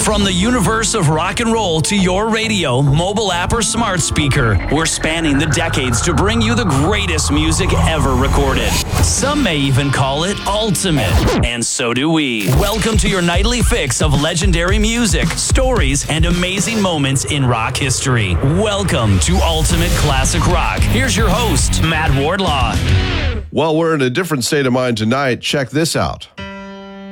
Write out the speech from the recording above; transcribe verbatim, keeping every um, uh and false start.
From the universe of rock and roll to your radio, mobile app, or smart speaker, we're spanning the decades to bring you the greatest music ever recorded. Some may even call it ultimate, and so do we. Welcome to your nightly fix of legendary music, stories, and amazing moments in rock history. Welcome to Ultimate Classic Rock. Here's your host, Matt Wardlaw. Well, we're in a different state of mind tonight. Check this out.